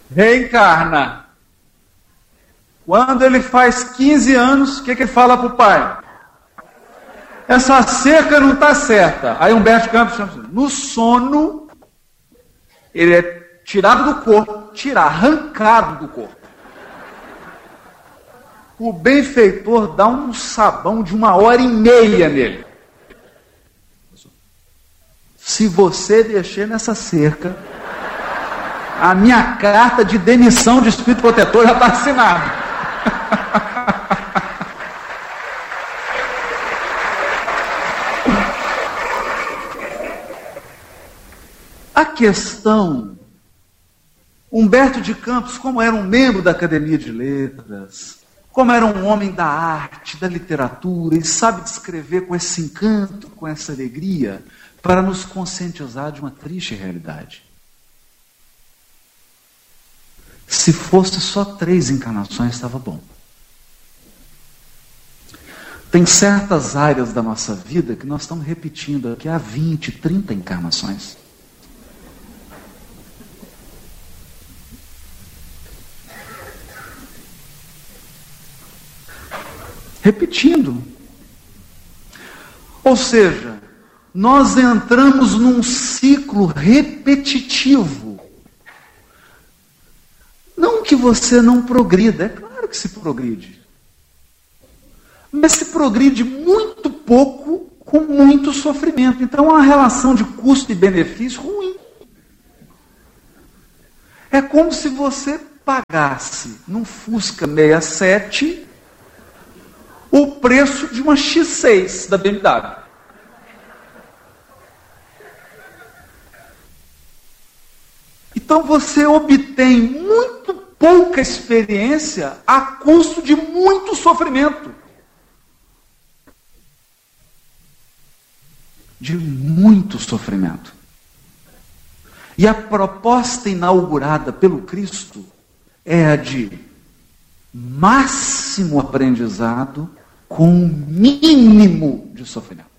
reencarna. Quando ele faz 15 anos, o que ele fala para o pai? Essa cerca não está certa. Aí Humberto Campos chama assim, no sono, ele é tirado do corpo, arrancado do corpo. O benfeitor dá um sabão de 1h30 nele. Se você mexer nessa cerca, a minha carta de demissão de espírito protetor já está assinada. A questão, Humberto de Campos, como era um membro da Academia de Letras, como era um homem da arte, da literatura, e sabe descrever com esse encanto, com essa alegria, para nos conscientizar de uma triste realidade. Se fosse só 3 encarnações, estava bom. Tem certas áreas da nossa vida que nós estamos repetindo aqui há 20, 30 encarnações. Repetindo. Ou seja, nós entramos num ciclo repetitivo. Não que você não progrida, é claro que se progride. Mas se progride muito pouco com muito sofrimento. Então é uma relação de custo e benefício ruim. É como se você pagasse num Fusca 67 o preço de uma X6 da BMW. Então você obtém muito pouca experiência a custo de muito sofrimento. De muito sofrimento. E a proposta inaugurada pelo Cristo é a de máximo aprendizado com o mínimo de sofrimento.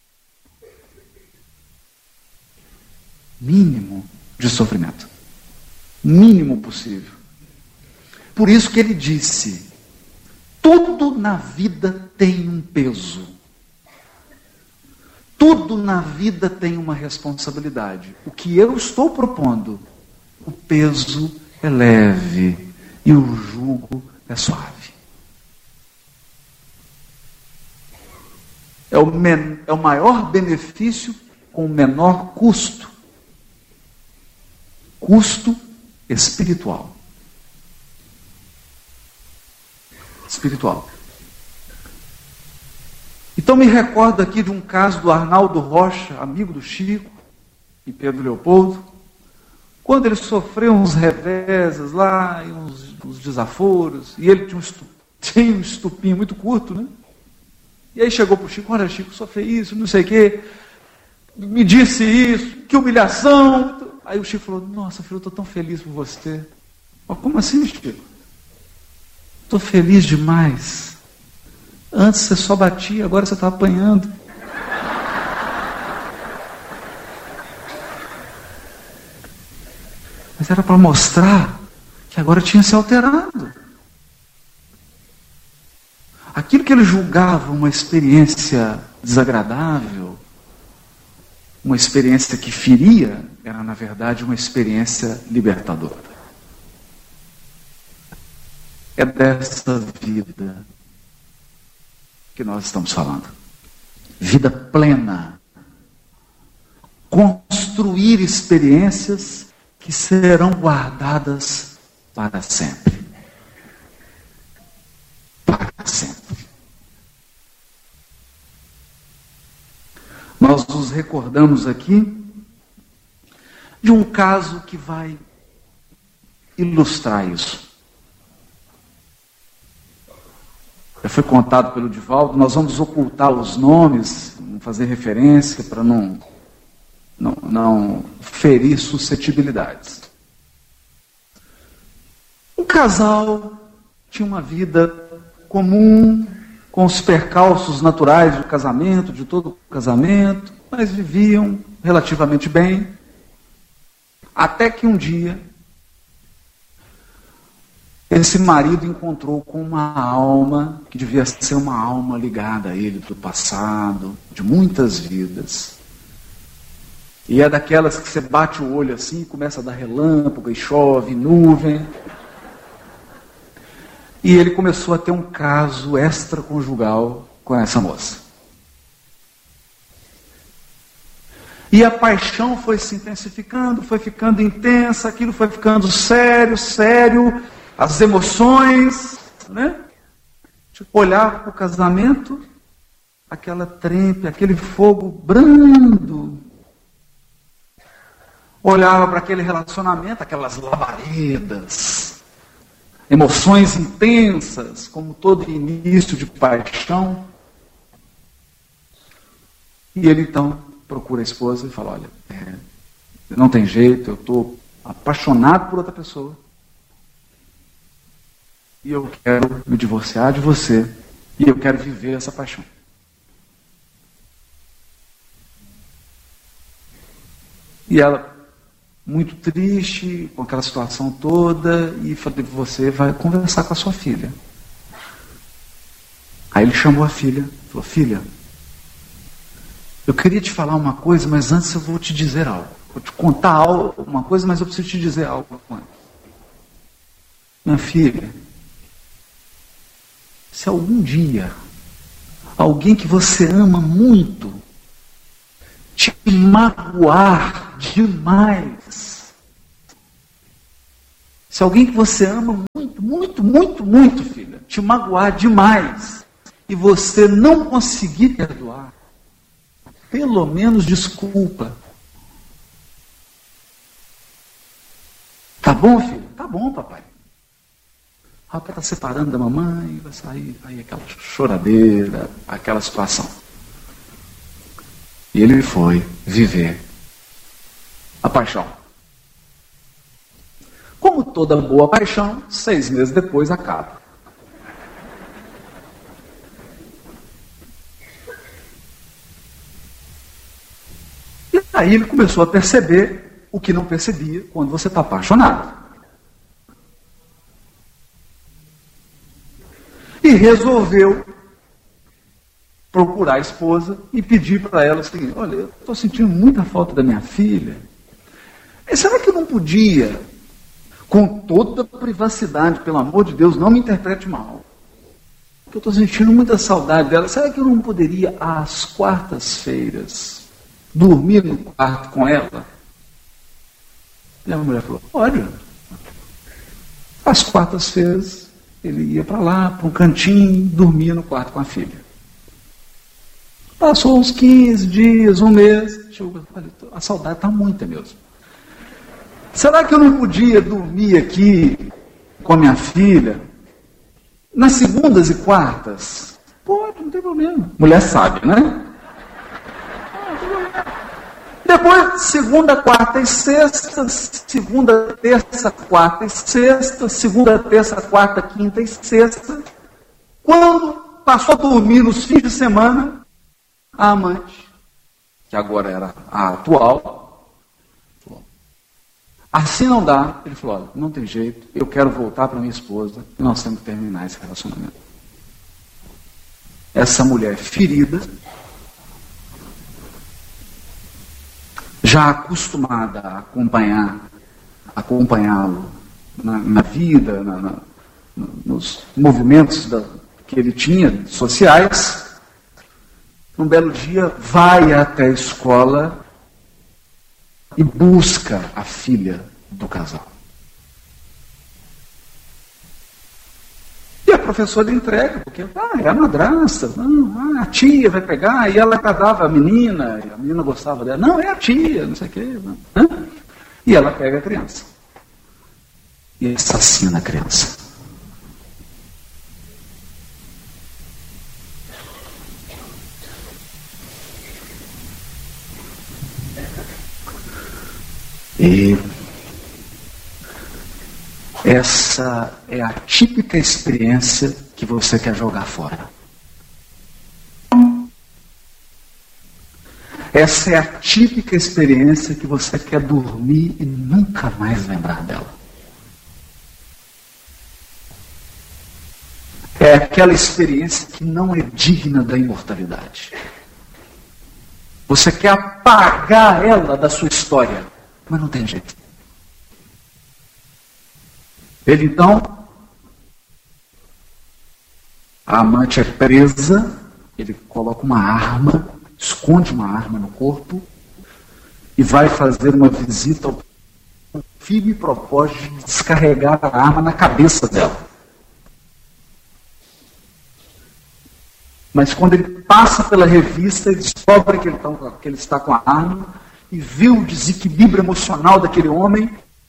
Mínimo de sofrimento. Mínimo possível. Por isso que ele disse, tudo na vida tem um peso. Tudo na vida tem uma responsabilidade. O que eu estou propondo, o peso é leve e o jugo é suave. É o maior benefício com o menor custo. Custo espiritual. Espiritual. Então me recordo aqui de um caso do Arnaldo Rocha, amigo do Chico e Pedro Leopoldo, quando ele sofreu uns reveses lá, e uns desaforos, e ele tinha um estupinho muito curto, né? E aí chegou para o Chico, olha Chico, sofri isso, não sei o quê, me disse isso, que humilhação. Aí o Chico falou, nossa filho, eu estou tão feliz por você. Oh, como assim, Chico? Estou feliz demais. Antes você só batia, agora você está apanhando. Mas era para mostrar que agora tinha se alterado. Aquilo que ele julgava uma experiência desagradável, uma experiência que feria, era na verdade uma experiência libertadora. É dessa vida que nós estamos falando. Vida plena. Construir experiências que serão guardadas para sempre. Para sempre. Nós nos recordamos aqui de um caso que vai ilustrar isso. Já foi contado pelo Divaldo, nós vamos ocultar os nomes, não fazer referência para não ferir suscetibilidades. Um casal tinha uma vida comum, com os percalços naturais do casamento, de todo casamento, mas viviam relativamente bem, até que um dia esse marido encontrou com uma alma que devia ser uma alma ligada a ele do passado, de muitas vidas. E é daquelas que você bate o olho assim e começa a dar relâmpago, e chove, nuvem. E ele começou a ter um caso extraconjugal com essa moça. E a paixão foi se intensificando, foi ficando intensa, aquilo foi ficando sério, as emoções, né? Tipo, olhava para o casamento, aquela trempe, aquele fogo brando. Olhava para aquele relacionamento, aquelas labaredas, emoções intensas, como todo início de paixão. E ele então procura a esposa e fala, olha, não tem jeito, eu estou apaixonado por outra pessoa. E eu quero me divorciar de você. E eu quero viver essa paixão. E ela, muito triste, com aquela situação toda, e falou, você vai conversar com a sua filha. Aí ele chamou a filha, falou, filha, eu queria te falar uma coisa, mas antes eu vou te dizer algo. Vou te contar uma coisa, mas eu preciso te dizer algo antes. Minha filha, se algum dia alguém que você ama muito te magoar demais, se alguém que você ama muito, filha, te magoar demais, e você não conseguir perdoar, pelo menos desculpa. Tá bom, filho? Tá bom, papai. O rapaz está separando da mamãe, vai sair aí aquela choradeira, aquela situação. E ele foi viver a paixão. Como toda boa paixão, 6 meses depois acaba. E aí ele começou a perceber o que não percebia quando você está apaixonado. E resolveu procurar a esposa e pedir para ela o seguinte, olha, eu estou sentindo muita falta da minha filha. E será que eu não podia, com toda a privacidade, pelo amor de Deus, não me interprete mal, porque eu estou sentindo muita saudade dela, será que eu não poderia, às quartas-feiras, dormir no quarto com ela? E a mulher falou, pode. Às quartas-feiras, ele ia para lá, para um cantinho, dormia no quarto com a filha. Passou uns 15 dias, um mês, chegou, a saudade está muita mesmo. Será que eu não podia dormir aqui com a minha filha nas segundas e quartas? Pode, não tem problema. Mulher sabe, né? Depois, segunda, quarta e sexta, segunda, terça, quarta e sexta, segunda, terça, quarta, quinta e sexta. Quando passou a dormir nos fins de semana, a amante, que agora era a atual, falou, assim não dá. Ele falou, olha, não tem jeito, eu quero voltar para minha esposa e nós temos que terminar esse relacionamento. Essa mulher ferida, já acostumada a acompanhá-lo na vida, nos movimentos que ele tinha, sociais, um belo dia vai até a escola e busca a filha do casal. E a professora entrega, porque é a madrasta, não, a tia vai pegar, e ela agradava a menina gostava dela, não, é a tia, não sei o quê. Né? E ela pega a criança. E assassina a criança. E essa é a típica experiência que você quer jogar fora. Essa é a típica experiência que você quer dormir e nunca mais lembrar dela. é aquela experiência que não é digna da imortalidade. Você quer apagar ela da sua história, mas não tem jeito. Ele então, a amante é presa, ele coloca uma arma, esconde uma arma no corpo e vai fazer uma visita ao firme propósito de descarregar a arma na cabeça dela. Mas quando ele passa pela revista, ele descobre que ele está com a arma e vê o desequilíbrio emocional daquele homem.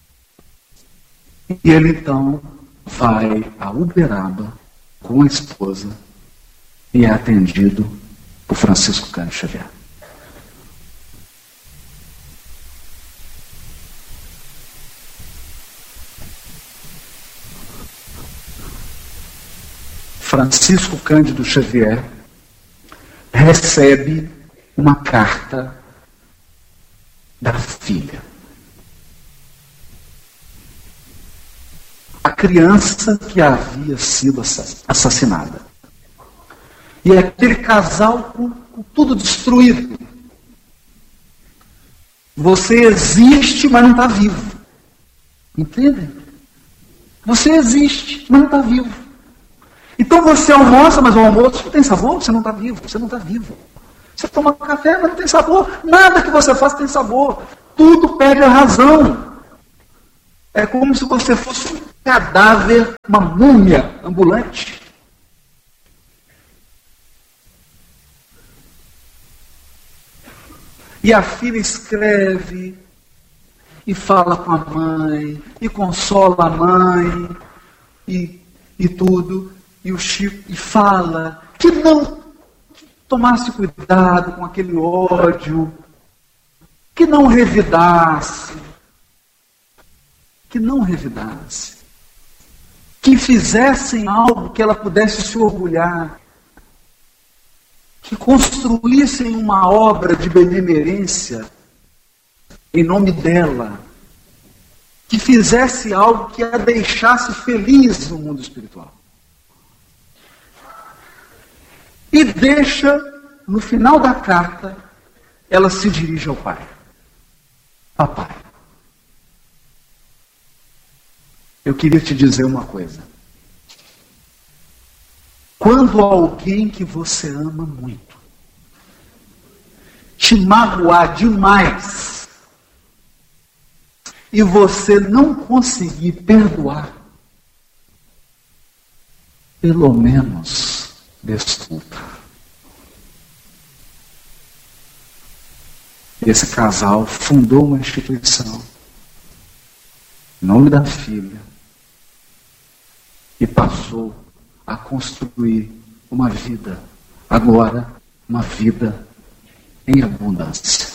E ele então vai a Uberaba com a esposa e é atendido por Francisco Cândido Xavier. Francisco Cândido Xavier recebe uma carta da filha. A criança que havia sido assassinada. E é aquele casal com tudo destruído. Você existe, mas não está vivo. Entendem? Você existe, mas não está vivo. Então você almoça, mas o almoço não tem sabor, você não está vivo, você não está vivo. Você toma café, mas não tem sabor. Nada que você faça tem sabor. Tudo perde a razão. É como se você fosse um cadáver, uma múmia ambulante. E a filha escreve, e fala com a mãe, e consola a mãe, e tudo. E o Chico fala que não tomasse cuidado com aquele ódio, que não revidasse, que fizessem algo que ela pudesse se orgulhar, que construíssem uma obra de benemerência em nome dela, que fizesse algo que a deixasse feliz no mundo espiritual. E deixa, no final da carta, ela se dirige ao pai. Papai, eu queria te dizer uma coisa. Quando alguém que você ama muito te magoar demais e você não conseguir perdoar, pelo menos desculpa. Esse casal fundou uma instituição em nome da filha e passou a construir uma vida, agora uma vida em abundância.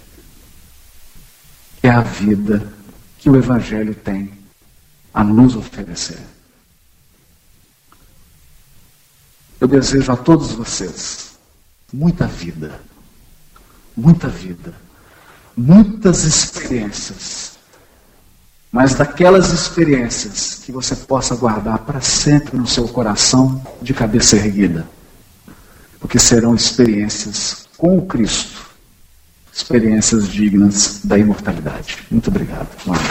É a vida que o Evangelho tem a nos oferecer. Eu desejo a todos vocês muita vida, muitas experiências, mas daquelas experiências que você possa guardar para sempre no seu coração de cabeça erguida, porque serão experiências com o Cristo, experiências dignas da imortalidade. Muito obrigado.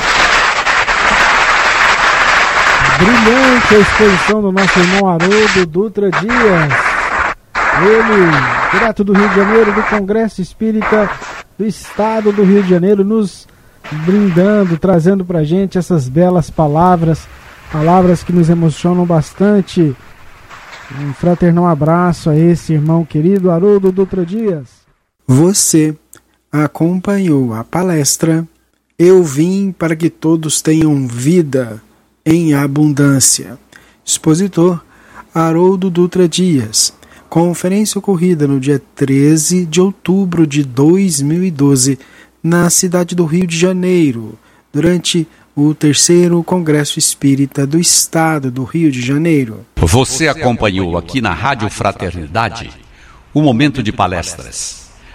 Brilhante a exposição do nosso irmão Haroldo Dutra Dias. Ele, direto do Rio de Janeiro, do Congresso Espírita do Estado do Rio de Janeiro, nos brindando, trazendo pra gente essas belas palavras que nos emocionam bastante. Um fraternal abraço a esse irmão querido Haroldo Dutra Dias. Você acompanhou a palestra Eu Vim para que Todos Tenham Vida em Abundância. Expositor Haroldo Dutra Dias. Conferência ocorrida no dia 13 de outubro de 2012 na cidade do Rio de Janeiro, durante o 3º Congresso Espírita do Estado do Rio de Janeiro. Você acompanhou aqui na Rádio Fraternidade o momento de palestras.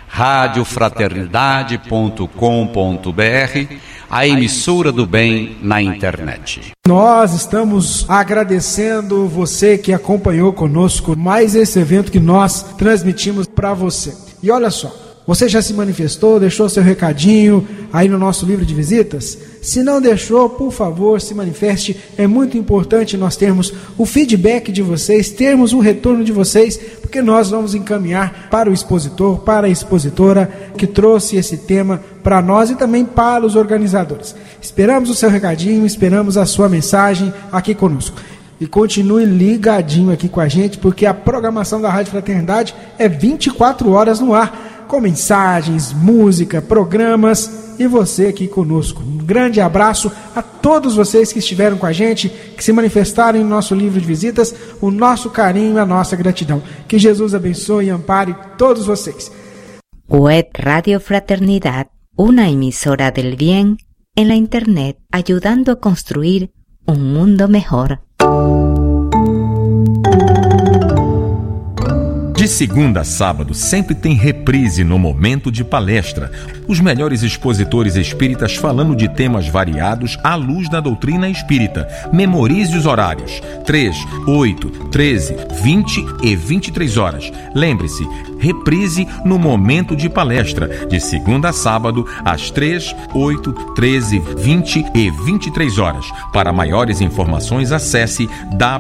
radiofraternidade.com.br, a emissora do bem na internet. Nós estamos agradecendo você que acompanhou conosco mais esse evento que nós transmitimos para você. E olha só, você já se manifestou, deixou seu recadinho aí no nosso livro de visitas? Se não deixou, por favor, se manifeste. É muito importante nós termos o feedback de vocês, termos um retorno de vocês, porque nós vamos encaminhar para o expositor, para a expositora que trouxe esse tema para nós e também para os organizadores. Esperamos o seu recadinho, esperamos a sua mensagem aqui conosco. E continue ligadinho aqui com a gente, porque a programação da Rádio Fraternidade é 24 horas no ar, com mensagens, música, programas e você aqui conosco. Um grande abraço a todos vocês que estiveram com a gente, que se manifestaram em nosso livro de visitas, o nosso carinho e a nossa gratidão. Que Jesus abençoe e ampare todos vocês. Web Radio Fraternidad, una emisora del bien en la internet, ayudando a construir un mundo mejor. De segunda a sábado, sempre tem reprise no Momento de Palestra. Os melhores expositores espíritas falando de temas variados à luz da doutrina espírita. Memorize os horários: 3, 8, 13, 20 e 23 horas. Lembre-se, reprise no Momento de Palestra, de segunda a sábado, às 3, 8, 13, 20 e 23 horas. Para maiores informações, acesse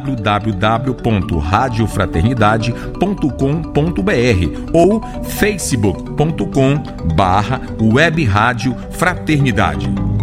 www.radiofraternidade.com.br ou facebook.com/Web Rádio Fraternidade.